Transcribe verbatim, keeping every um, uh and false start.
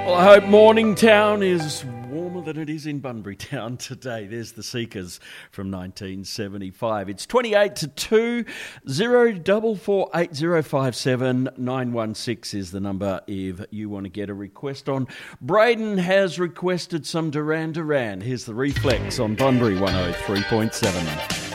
Well, I hope Morningtown is warmer than it is in Bunbury Town today. There's the Seekers from nineteen seventy-five. It's twenty-eight to two. zero four four eight zero five seven nine one six is the number if you want to get a request on. Braden has requested some Duran Duran. Here's the Reflex on Bunbury one oh three point seven.